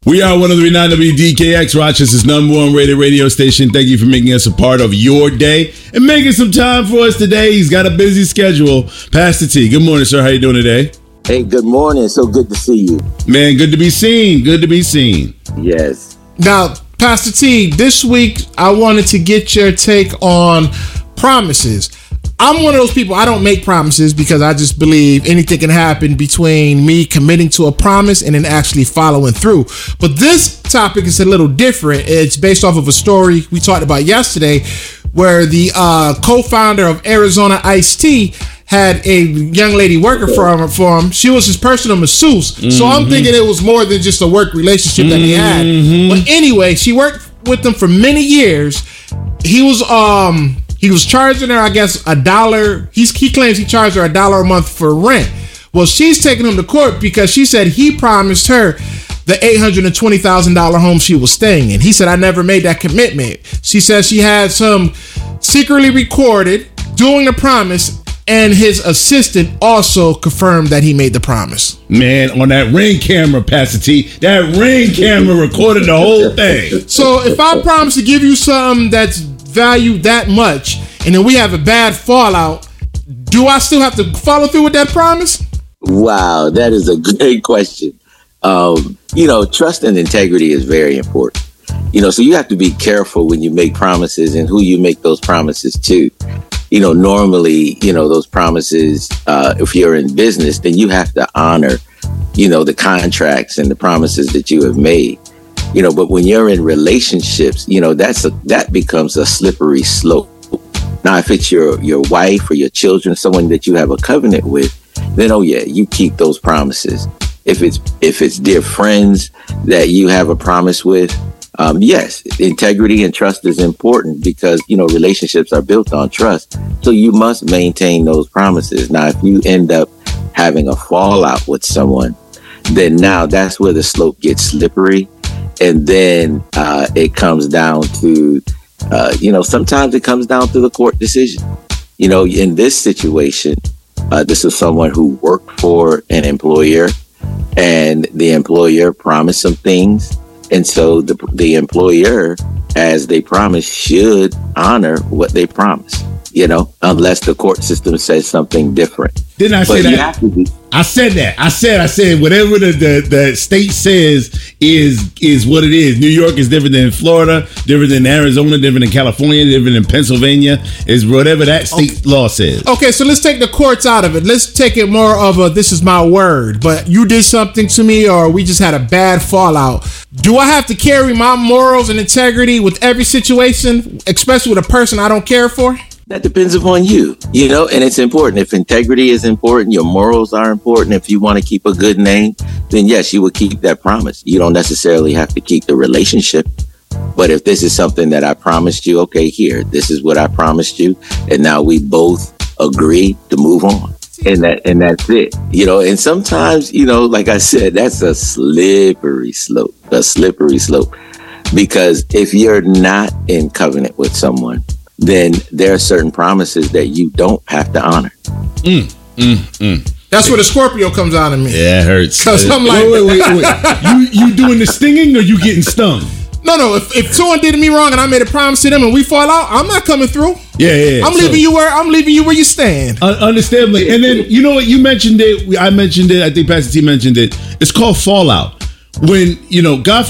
We are 103.9 WDKX, Rochester's #1 rated radio station. Thank you for making us a part of your day and making some time for us today. He's got a busy schedule. Pastor T, good morning, sir. How you doing today? Hey, good morning. So good to see you. Man, good to be seen. Good to be seen. Yes. Now, Pastor T, this week I wanted to get your take on promises. I'm one of those people, I don't make promises because I just believe anything can happen between me committing to a promise and then actually following through. But this topic is a little different. It's based off of a story we talked about yesterday where the co-founder of Arizona Iced Tea had a young lady working for him. She was his personal masseuse. Mm-hmm. So I'm thinking it was more than just a work relationship that they had. But anyway, she worked with him for many years. He was charging her, I guess, $1. He claims he charged her $1 a month for rent. Well, she's taking him to court because she said he promised her the $820,000 home she was staying in. He said, I never made that commitment. She says she had some secretly recorded doing the promise, and his assistant also confirmed that he made the promise. Man, on that Ring camera, Pastor T, that Ring camera recorded the whole thing. So if I promise to give you something that's valued that much, and then we have a bad fallout, do I still have to follow through with that promise? Wow, that is a great question. Trust and integrity is very important. So you have to be careful when you make promises and who you make those promises to. Normally, those promises, if you're in business, then you have to honor, the contracts and the promises that you have made. But when you're in relationships, that becomes a slippery slope. Now, if it's your wife or your children, someone that you have a covenant with, then, oh yeah, you keep those promises. If it's dear friends that you have a promise with, yes, integrity and trust is important because, relationships are built on trust. So you must maintain those promises. Now, if you end up having a fallout with someone, then now that's where the slope gets slippery. And then it comes down to, sometimes it comes down to the court decision. In this situation, this is someone who worked for an employer and the employer promised some things. And so the employer, as they promised, should honor what they promised, unless the court system says something different. Didn't I say that? I said that. I said whatever the state says is what it is. New York is different than Florida, different than Arizona, different than California, different than Pennsylvania. Is whatever that state law says. Okay, so let's take the courts out of it. Let's take it more of a this is my word, but you did something to me or we just had a bad fallout. Do I have to carry my morals and integrity with every situation, especially with a person I don't care for? That depends upon you, and it's important. If integrity is important, your morals are important. If you want to keep a good name, then yes, you will keep that promise. You don't necessarily have to keep the relationship. But if this is something that I promised you, okay, here, this is what I promised you. And now we both agree to move on. And that's it, and sometimes, like I said, that's a slippery slope, because if you're not in covenant with someone, then there are certain promises that you don't have to honor. That's where the Scorpio comes out of me. Yeah, it hurts. Because I'm like, wait. You doing the stinging or you getting stung? No. If someone did me wrong and I made a promise to them and we fall out, I'm not coming through. Yeah. I'm leaving you where you stand. Understandably. And then you know what? You mentioned it. I mentioned it. I think Pastor T mentioned it. It's called fallout. When God